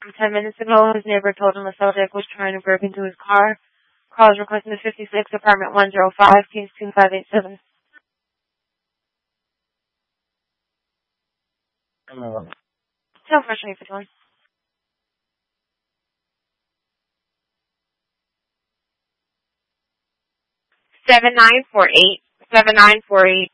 10 minutes ago, his neighbor told him a subject was trying to break into his car. Call is requesting the 56, apartment 105, case 2587. Hello. Tell fresh for doing. 7948. 7948.